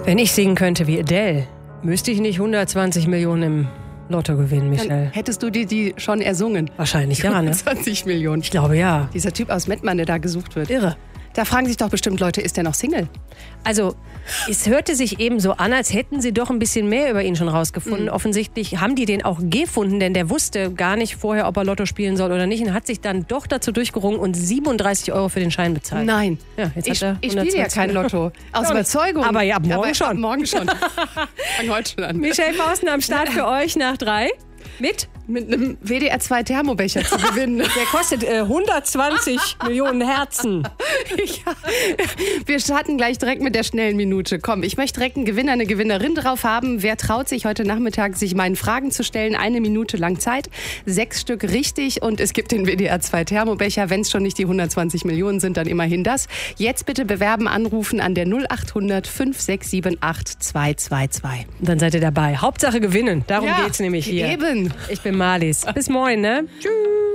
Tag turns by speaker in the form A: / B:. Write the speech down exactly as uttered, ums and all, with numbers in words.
A: Wenn ich singen könnte wie Adele, müsste ich nicht hundertzwanzig Millionen im Lotto gewinnen, Michelle.
B: Dann hättest du dir die schon ersungen?
A: Wahrscheinlich ja, ne?
B: hundertzwanzig Millionen.
A: Ich glaube ja.
B: Dieser Typ aus Mettmann, der da gesucht wird.
A: Irre.
B: Da fragen sich doch bestimmt Leute, ist der noch Single?
A: Also, es hörte sich eben so an, als hätten sie doch ein bisschen mehr über ihn schon rausgefunden. Mhm. Offensichtlich haben die den auch gefunden, denn der wusste gar nicht vorher, ob er Lotto spielen soll oder nicht und hat sich dann doch dazu durchgerungen und siebenunddreißig Euro für den Schein bezahlt.
B: Nein.
A: Ja, jetzt
B: ich
A: hat er
B: ich spiele ja kein Lotto. Aus Überzeugung.
A: Aber ja, morgen
B: Aber,
A: schon.
B: Ab morgen schon. Fang heute schon an.
A: Michelle Fausten am Start für euch nach drei. Mit?
B: Mit einem W D R zwei Thermobecher zu gewinnen.
A: Der kostet äh, hundertzwanzig Millionen Herzen.
B: Ja. Wir starten gleich direkt mit der schnellen Minute. Komm, ich möchte direkt einen Gewinner, eine Gewinnerin drauf haben. Wer traut sich heute Nachmittag, sich meinen Fragen zu stellen? Eine Minute lang Zeit. Sechs Stück richtig und es gibt den W D R zwei Thermobecher. Wenn es schon nicht die hundertzwanzig Millionen sind, dann immerhin das. Jetzt bitte bewerben, anrufen an der null acht hundert fünf sechs sieben acht zwei zwei zwei.
A: Und dann seid ihr dabei. Hauptsache gewinnen. Darum
B: ja,
A: geht's nämlich hier.
B: Eben.
A: Ich bin Marlies. Bis morgen, ne? Tschüss.